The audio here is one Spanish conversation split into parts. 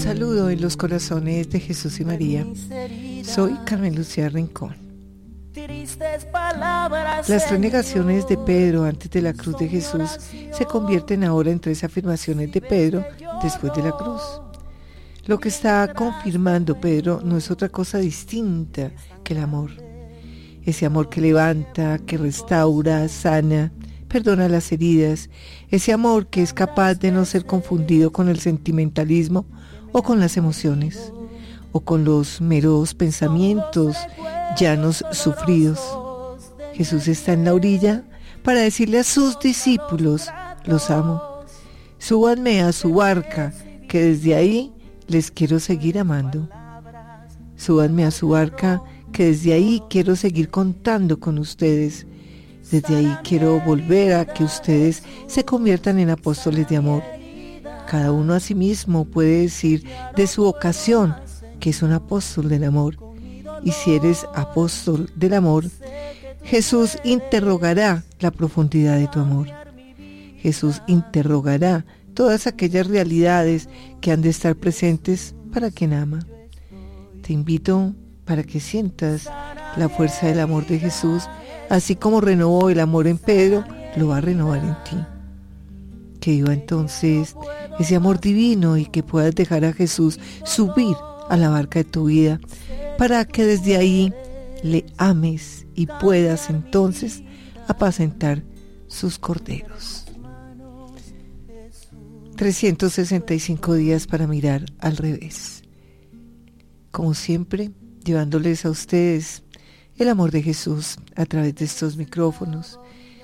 saludo en los corazones de Jesús y María. Soy Carmen Lucía Rincón. Las tres negaciones de Pedro antes de la cruz de Jesús se convierten ahora en tres afirmaciones de Pedro después de la cruz. Lo que está confirmando Pedro no es otra cosa distinta que el amor. Ese amor que levanta, que restaura, sana, perdona las heridas. Ese amor que es capaz de no ser confundido con el sentimentalismo o con las emociones, o con los meros pensamientos llanos sufridos. Jesús está en la orilla para decirle a sus discípulos: los amo. Súbanme a su barca, que desde ahí les quiero seguir amando. Súbanme a su barca, que desde ahí quiero seguir contando con ustedes. Desde ahí quiero volver a que ustedes se conviertan en apóstoles de amor. Cada uno a sí mismo puede decir de su vocación que es un apóstol del amor. Y si eres apóstol del amor, Jesús interrogará la profundidad de tu amor. Jesús interrogará todas aquellas realidades que han de estar presentes para quien ama. Te invito para que sientas la fuerza del amor de Jesús, así como renovó el amor en Pedro, lo va a renovar en ti. Que viva entonces ese amor divino y que puedas dejar a Jesús subir a la barca de tu vida para que desde ahí le ames y puedas entonces apacentar sus corderos. 365 días para mirar al revés. Como siempre, llevándoles a ustedes el amor de Jesús a través de estos micrófonos.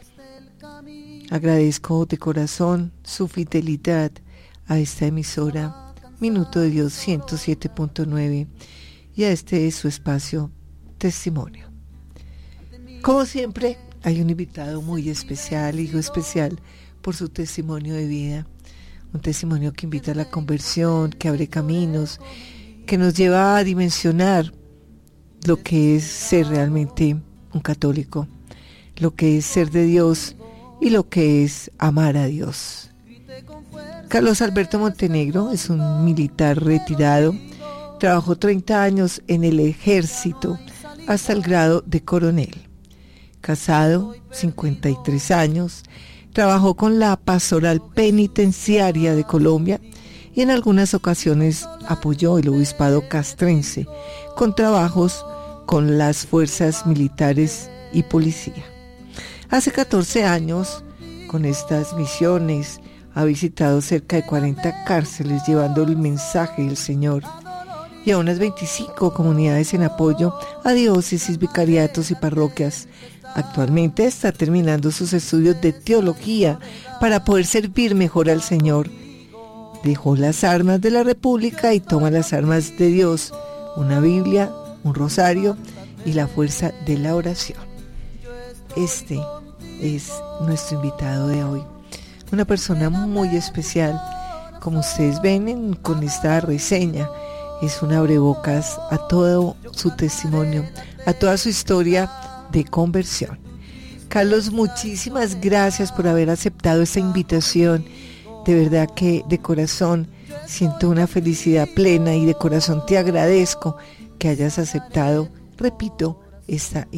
Agradezco de corazón su fidelidad a esta emisora Minuto de Dios 107.9 y a este es su espacio Testimonio. Como siempre, hay un invitado muy especial, hijo especial, por su testimonio de vida. Un testimonio que invita a la conversión, que abre caminos, que nos lleva a dimensionar lo que es ser realmente un católico, lo que es ser de Dios y lo que es amar a Dios. Carlos Alberto Montenegro es un militar retirado, trabajó 30 años en el ejército hasta el grado de coronel. Casado, 53 años, trabajó con la Pastoral Penitenciaria de Colombia y en algunas ocasiones apoyó el obispado castrense con trabajos con las fuerzas militares y policía. Hace 14 años, con estas misiones, ha visitado cerca de 40 cárceles llevando el mensaje del Señor y a unas 25 comunidades en apoyo a diócesis, vicariatos y parroquias. Actualmente está terminando sus estudios de teología para poder servir mejor al Señor. Dejó las armas de la República y toma las armas de Dios, una Biblia, un rosario y la fuerza de la oración. Este es nuestro invitado de hoy, una persona muy especial. Como ustedes ven con esta reseña, es un abrebocas a todo su testimonio, a toda su historia de conversión. Carlos, muchísimas gracias por haber aceptado esta invitación. De verdad que de corazón siento una felicidad plena y de corazón te agradezco que hayas aceptado, repito, esta invitación.